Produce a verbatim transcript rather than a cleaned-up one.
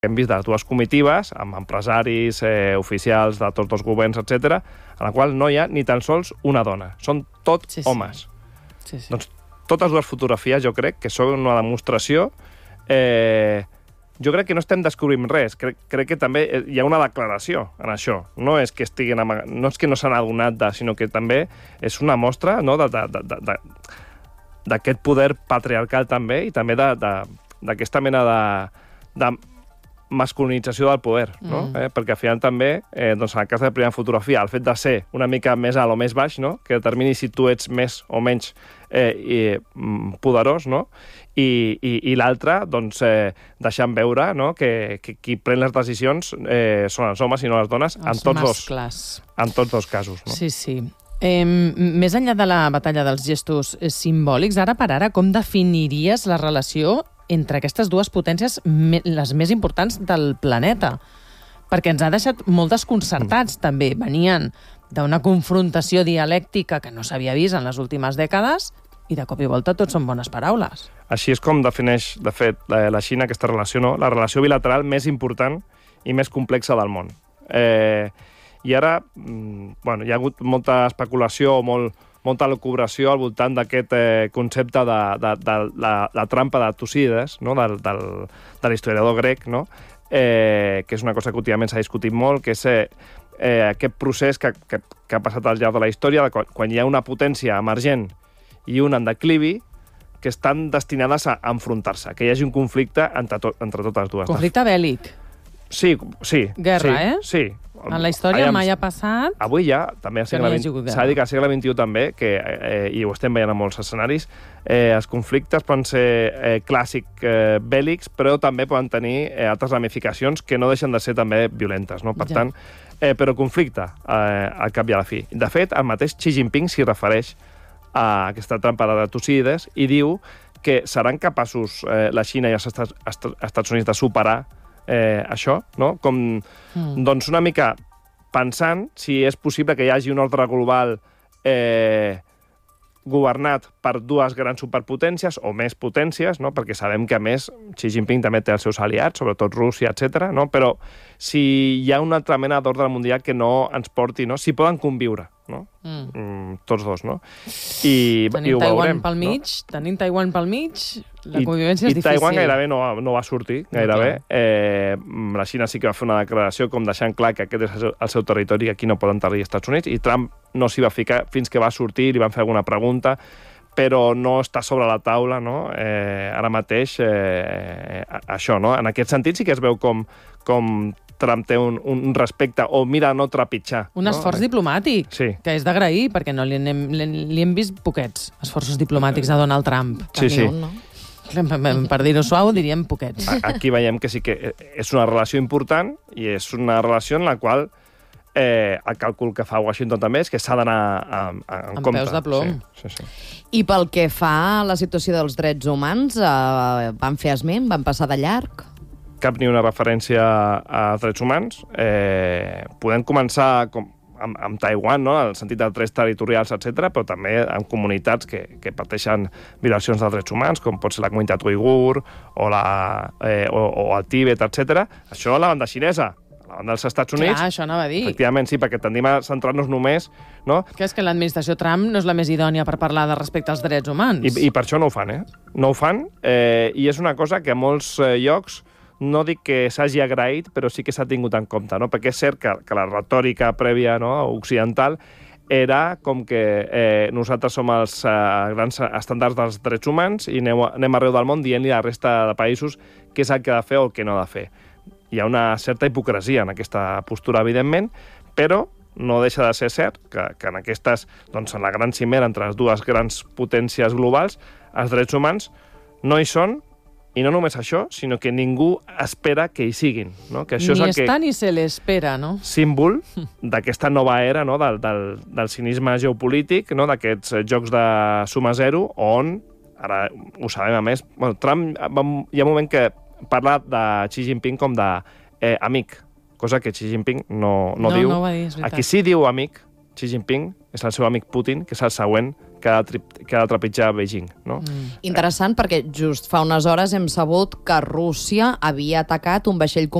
hem vist de les dues comitives, amb empresaris, eh, oficials de tots els governs, etcètera, en la qual no hi ha ni tan sols una dona. Són tot Sí, sí. homes. Sí, sí. Doncs totes dues fotografies jo crec que són una demostració. Eh, jo crec que no estem descobrint res. Crec, crec que també hi ha una declaració en això. No és que estiguin amag... no és que no s'han adonat, de, sinó que també és una mostra, no, de, de, de, de, d'aquest poder patriarcal també i també d'aquesta mena de, de masculinització del poder, no? Mm. Eh? Perquè al final també, eh, doncs en el cas de la primera fotografia, el fet de ser una mica més alt o més baix, no? Que determini si tu ets més o menys eh, i, mm, poderós, no? I, i, i l'altre, doncs, eh, deixant veure, no? que, que qui pren les decisions eh, són els homes i no les dones, en Els tots, mascles. dos, en tots dos casos. No? Sí, sí. Eh, més enllà de la batalla dels gestos simbòlics, ara per ara, com definiries la relació entre aquestes dues potències me, les més importants del planeta? Perquè ens ha deixat molt desconcertats, mm. també. Venien d'una confrontació dialèctica que no s'havia vist en les últimes dècades i de cop i volta tot són bones paraules. Així és com defineix, de fet, la, la Xina aquesta relació, no? La relació bilateral més important i més complexa del món. Eh, I ara, bueno, hi ha hagut molta especulació o molt, molta lucubració al voltant d'aquest eh, concepte de, de, de, de la, la trampa de Tucídides, no? del, del, de l'historiador grec, no? eh, que és una cosa que últimament s'ha discutit molt, que és eh, eh, aquest procés que, que, que ha passat al llarg de la història, de quan, quan hi ha una potència emergent i un en declivi, que estan destinades a enfrontar-se, que hi hagi un conflicte entre, to, entre totes dues. Conflicte bèl·lic. Sí, sí. Guerra, sí, eh? Sí. En la història Allà, mai ha passat... Avui ja, també al segle vint, s'ha de dir que al segle vint-i-u també, que, eh, i ho estem veient en molts escenaris, eh, els conflictes poden ser eh, clàssics eh, bèl·lics, però també poden tenir eh, altres ramificacions que no deixen de ser també violentes, no? Per Ja. tant, eh, però conflicte eh, al cap i a la fi. De fet, el mateix Xi Jinping s'hi refereix a aquesta trampa de Tucídides i diu que seran capaços eh, la Xina i els Estats, Estats Units de superar eh, això, no? Com, mm. doncs una mica pensant si és possible que hi hagi un ordre global eh, governat per dues grans superpotències o més potències, no? Perquè sabem que, a més, Xi Jinping també té els seus aliats, sobretot Rússia, etcètera, no? Però si hi ha una altra mena d'ordre mundial que no ens porti, no? Si poden conviure, no? Mm. Mm, tots dos, no? I, tenim i ho Taiwan veurem, pel mig, no? tenim Taiwan pel mig, la I, convivència és i difícil. I Taiwan gairebé no, no va sortir, gairebé. No, eh, la Xina sí que va fer una declaració com deixant clar que aquest és el seu, el seu territori i aquí no poden tenir els Estats Units, i Trump no s'hi va ficar fins que va sortir, li van fer alguna pregunta, però no està sobre la taula, no? Eh, ara mateix, eh, això, no? En aquest sentit sí que es veu com, com Trump té un, un respecte, o mira no trepitjar. Un no? esforç diplomàtic, sí. que és d'agrair, perquè no li hem, li hem vist poquets esforços diplomàtics de Donald Trump. Sí, sí. Un, no? Per dir-ho suau, diríem poquets. Aquí veiem que sí que és una relació important i és una relació en la qual eh, el càlcul que fa Washington també és que s'ha d'anar en amb compte. peus de plom. Sí, sí, sí. I pel que fa a la situació dels drets humans, eh, van fer esment, van passar de llarg? Cap ni una referència als drets humans. Eh, podem començar com, amb, amb Taiwan, no? En el sentit dels drets territorials, etcètera, però també amb comunitats que, que pateixen violacions dels drets humans, com pot ser la comunitat uigur o, la, eh, o, o el Tíbet, etcètera. Això a la banda xinesa. A la banda dels Estats Units... Clar, això anava a dir. Efectivament, sí, perquè tendim a centrar-nos només... No? Que és que l'administració Trump no és la més idònia per parlar de respecte als drets humans. I, i per això no ho fan, eh? No ho fan, eh, i és una cosa que a molts eh, llocs no dic que s'hagi agraït, però sí que s'ha tingut en compte, no? Perquè és cert que, que la retòrica prèvia, no, occidental era com que eh, nosaltres som els eh, grans estàndards dels drets humans i anem, anem arreu del món dient-li a la resta de països què és el que ha de fer o el que no ha de fer. Hi ha una certa hipocresia en aquesta postura, evidentment, però no deixa de ser cert que, que en aquestes, doncs, en la gran cimera entre les dues grans potències globals, els drets humans no hi són, i no només això, sinó que ningú espera que hi siguin. No? Que això ni és el està que... ni se l'espera, no? Símbol d'aquesta nova era, no? del, del, del cinisme geopolític, no? D'aquests jocs de suma zero, on, ara ho sabem a més, bueno, Trump, hi ha un moment que parla de Xi Jinping com de eh, amic, cosa que Xi Jinping no, no, No, diu. no ho va dir, és veritat. Aquí sí diu amic, Xi Jinping, és el seu amic Putin, que és el següent que ha, de, que ha de trepitjar Beijing. No? Mm. Interessant, perquè just fa unes hores hem sabut que Rússia havia atacat un vaixell